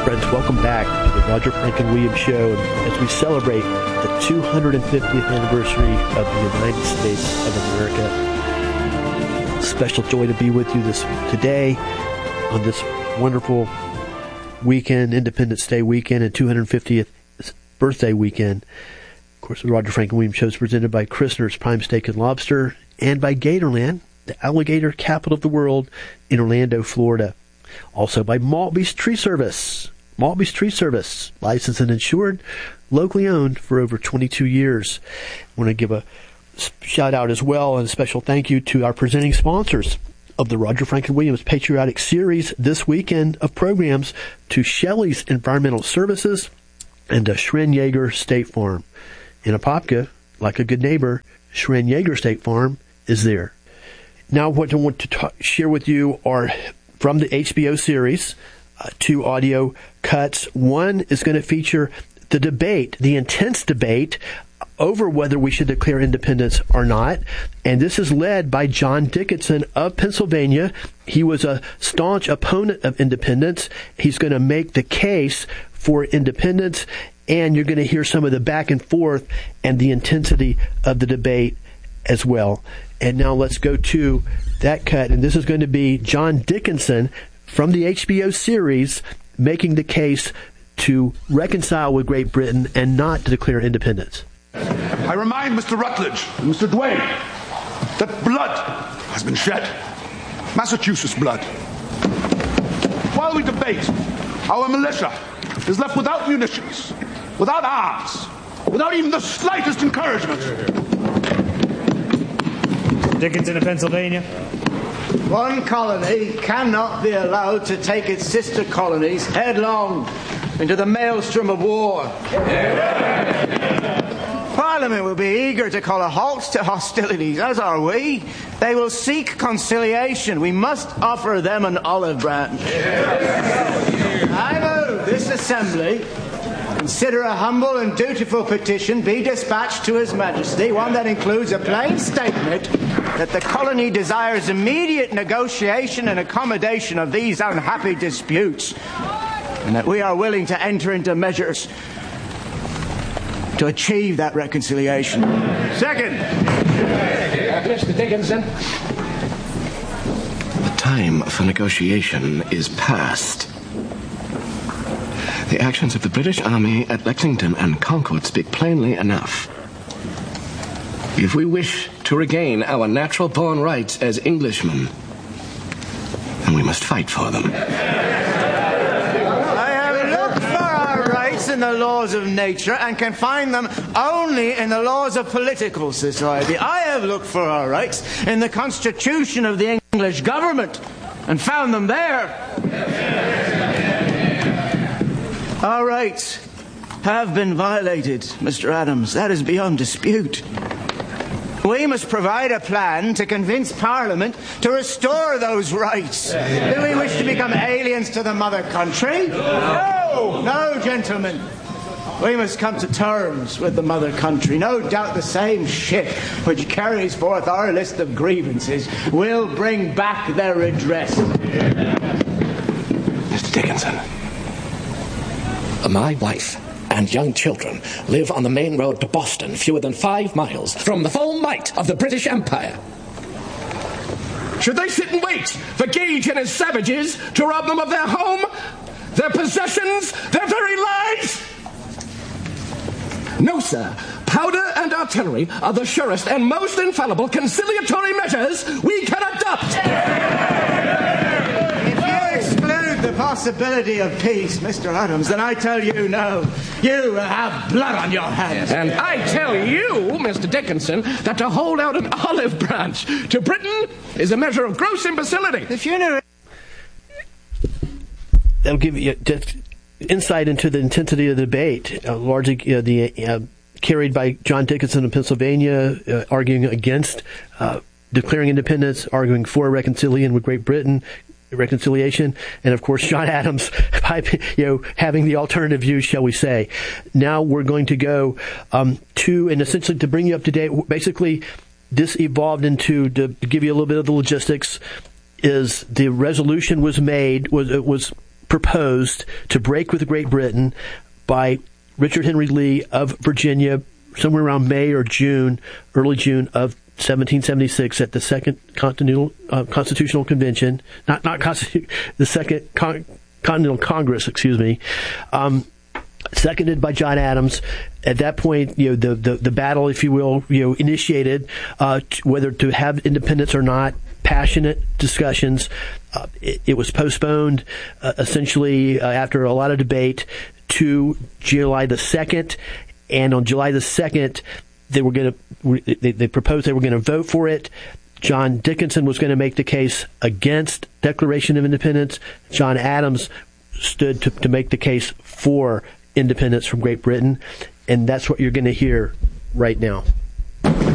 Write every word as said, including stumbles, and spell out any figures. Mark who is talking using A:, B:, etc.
A: Friends, welcome back to the Roger Franklin Williams Show as we celebrate the two hundred fiftieth anniversary of the United States of America. Special joy to be with you this today on this wonderful weekend, Independence Day weekend, and two hundred fiftieth birthday weekend. Of course, the Roger Franklin Williams Show is presented by Christner's Prime Steak and Lobster and by Gatorland, the alligator capital of the world in Orlando, Florida. Also by Maltby's Tree Service. Maltby's Tree Service, licensed and insured, locally owned for over twenty-two years. I want to give a shout out as well and a special thank you to our presenting sponsors of the Roger Franklin Williams Patriotic Series this weekend of programs, to Shelley's Environmental Services and to Schrenn-Jaeger State Farm. In Apopka, like a good neighbor, Schrenn-Jaeger State Farm is there. Now what I want to talk, share with you are from the H B O series, uh, two audio cuts. One is going to feature the debate, the intense debate over whether we should declare independence or not. And this is led by John Dickinson of Pennsylvania. He was a staunch opponent of independence. He's going to make the case for independence, and you're going to hear some of the back and forth and the intensity of the debate as well. And now let's go to that cut, and this is going to be John Dickinson from the H B O series making the case to reconcile with Great Britain and not to declare independence.
B: I remind Mister Rutledge and Mister Duane that blood has been shed. Massachusetts blood. While we debate, our militia is left without munitions, without arms, without even the slightest encouragement.
C: Dickinson of Pennsylvania.
D: One colony cannot be allowed to take its sister colonies headlong into the maelstrom of war. Parliament will be eager to call a halt to hostilities, as are we. They will seek conciliation. We must offer them an olive branch. I move this assembly consider a humble and dutiful petition be dispatched to His Majesty, one that includes a plain statement that the colony desires immediate negotiation and accommodation of these unhappy disputes, and that we are willing to enter into measures to achieve that reconciliation. Second.
E: Mister Dickinson. The time for negotiation is past. The actions of the British Army at Lexington and Concord speak plainly enough. If we wish to regain our natural-born rights as Englishmen, then we must fight for them.
D: I have looked for our rights in the laws of nature and can find them only in the laws of political society. I have looked for our rights in the Constitution of the English government and found them there. Our rights have been violated, Mister Adams. That is beyond dispute. We must provide a plan to convince Parliament to restore those rights. Do we wish to become aliens to the mother country? No! No, gentlemen. We must come to terms with the mother country. No doubt the same ship which carries forth our list of grievances will bring back their redress.
E: Mister Dickinson. My wife and young children live on the main road to Boston, fewer than five miles from the full might of the British Empire.
B: Should they sit and wait for Gage and his savages to rob them of their home, their possessions, their very lives? No, sir. Powder and artillery are the surest and most infallible conciliatory measures we can adopt.
D: If you exclude the possibility of peace, Mister Adams, then I tell you no. You have blood on your hands.
E: And I tell you, Mister Dickinson, that to hold out an olive branch to Britain is a measure of gross imbecility.
D: If you knew...
A: That'll give you just insight into the intensity of the debate, uh, largely uh, the uh, carried by John Dickinson of Pennsylvania, uh, arguing against uh, declaring independence, arguing for reconciliation with Great Britain, reconciliation, and of course John Adams, you know, having the alternative view, shall we say. Now we're going to go um, to, and essentially to bring you up to date, basically this evolved into, to give you a little bit of the logistics, is the resolution was made, was, it was proposed to break with Great Britain by Richard Henry Lee of Virginia somewhere around May or June, early June of seventeen seventy-six at the Second Continental uh, Constitutional Convention, not not Constitu- the Second Con- Continental Congress, excuse me, um, seconded by John Adams. At that point, you know, the, the, the battle, if you will, you know, initiated uh, t- whether to have independence or not. Passionate discussions. Uh, it, it was postponed uh, essentially uh, after a lot of debate to July the second, and on July the second, they were going to. They, they proposed they were going to vote for it. John Dickinson was going to make the case against Declaration of Independence. John Adams stood to, to make the case for independence from Great Britain, and that's what you're going to hear right now.